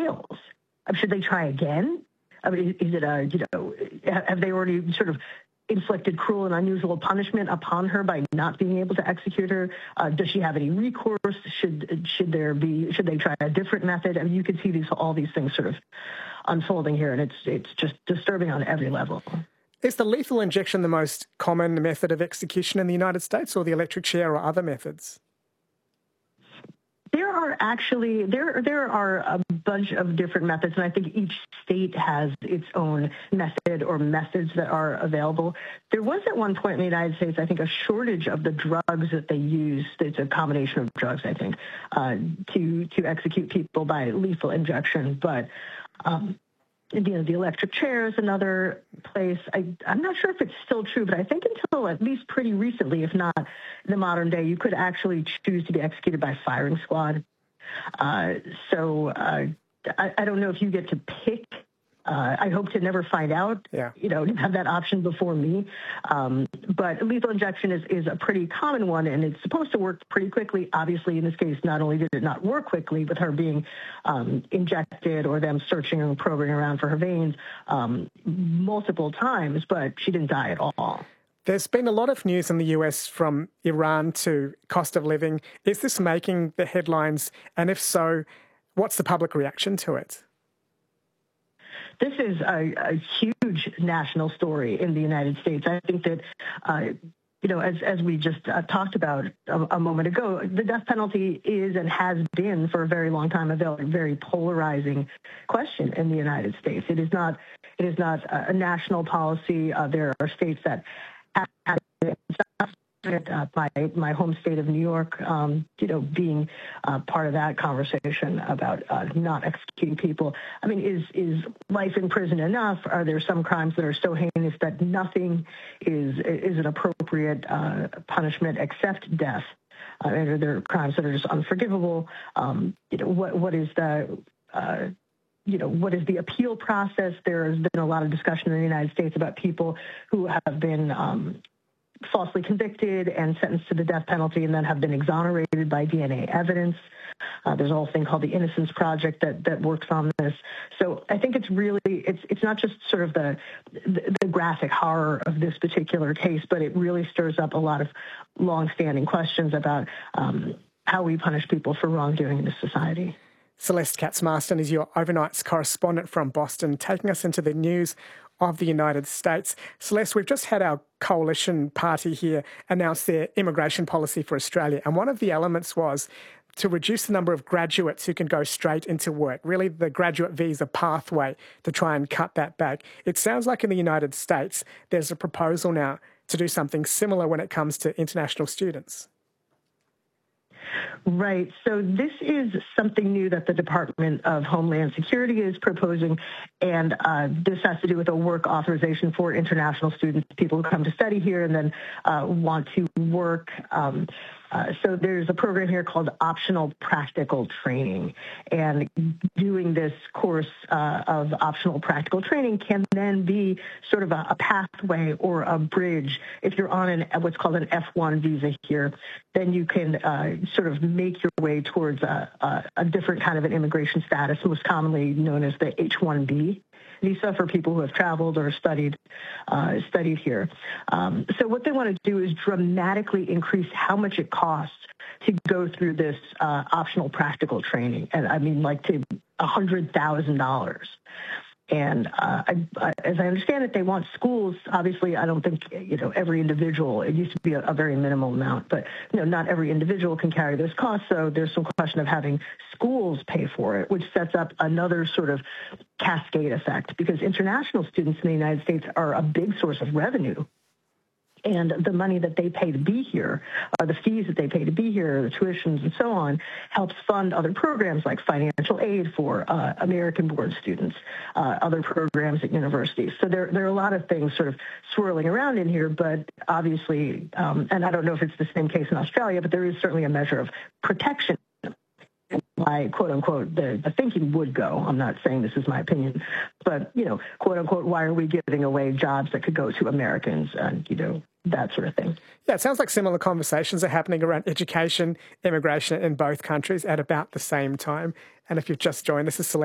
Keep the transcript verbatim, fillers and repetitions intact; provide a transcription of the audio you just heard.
fails, should they try again? I mean, is it a, you know, have they already sort of inflicted cruel and unusual punishment upon her by not being able to execute her? Uh, does she have any recourse? Should should there be, should they try a different method? I mean, you could see these all these things sort of unfolding here, and it's it's just disturbing on every level. Is the lethal injection the most common method of execution in the United States, or the electric chair or other methods? There are actually, there there are a bunch of different methods, and I think each state has its own method or methods that are available. There was at one point in the United States, I think, a shortage of the drugs that they use. It's a combination of drugs, I think, uh, to, to execute people by lethal injection. But um, you know, the electric chair is another place. I, I'm not sure if it's still true, but I think until at least pretty recently, if not in the modern day, you could actually choose to be executed by firing squad. Uh, so uh, I, I don't know if you get to pick. Uh, I hope to never find out, yeah. you know, to have that option before me. Um, but lethal injection is, is a pretty common one, and it's supposed to work pretty quickly. Obviously, in this case, not only did it not work quickly, with her being um, injected or them searching and probing around for her veins um, multiple times, but she didn't die at all. There's been a lot of news in the U S from Iran to cost of living. Is this making the headlines? And if so, what's the public reaction to it? This is a, a huge national story in the United States. I think that, uh, you know, as, as we just uh, talked about a, a moment ago, the death penalty is and has been for a very long time a very, very polarizing question in the United States. It is not, it is not a national policy. Uh, there are states that have it. Uh, my my home state of New York, um, you know, being uh, part of that conversation about uh, not executing people. I mean, is is life in prison enough? Are there some crimes that are so heinous that nothing is is an appropriate uh, punishment except death? Uh, and are there crimes that are just unforgivable? Um, you know, what what is the uh, you know, what is the appeal process? There has been a lot of discussion in the United States about people who have been um, falsely convicted and sentenced to the death penalty and then have been exonerated by D N A evidence. Uh, there's a whole thing called the Innocence Project that, that works on this. So I think it's really, it's it's not just sort of the, the, the graphic horror of this particular case, but it really stirs up a lot of longstanding questions about um, how we punish people for wrongdoing in this society. Celeste Katz-Marston is your overnights correspondent from Boston, taking us into the news of the United States. Celeste, we've just had our coalition party here announce their immigration policy for Australia, and one of the elements was to reduce the number of graduates who can go straight into work, really the graduate visa pathway, to try and cut that back. It sounds like in the United States there's a proposal now to do something similar when it comes to international students. Right. So this is something new that the Department of Homeland Security is proposing, and uh, this has to do with a work authorization for international students, people who come to study here and then uh, want to work. Um, uh, so there's a program here called Optional Practical Training, and doing this course uh, of optional practical training can then be sort of a, a pathway or a bridge. If you're on an what's called an F one visa here, then you can uh, sort of make your way towards a, a, a different kind of an immigration status, most commonly known as the H one B visa for people who have traveled or studied uh, studied here. Um, so what they want to do is dramatically increase how much it costs to go through this uh, optional practical training, and I mean like to one hundred thousand dollars. And uh, I, I, as I understand it, they want schools. Obviously, I don't think, you know, every individual, it used to be a, a very minimal amount, but, you know, not every individual can carry this cost. So there's some question of having schools pay for it, which sets up another sort of cascade effect, because international students in the United States are a big source of revenue. And the money that they pay to be here, uh, the fees that they pay to be here, the tuitions and so on, helps fund other programs like financial aid for uh, American-born students, uh, other programs at universities. So there, there are a lot of things sort of swirling around in here, but obviously, um, and I don't know if it's the same case in Australia, but there is certainly a measure of protection. My quote unquote, the, the thinking would go. I'm not saying this is my opinion, but, you know, quote unquote, why are we giving away jobs that could go to Americans and, you know, that sort of thing. Yeah, it sounds like similar conversations are happening around education, immigration in both countries at about the same time. And if you've just joined, this is Celeste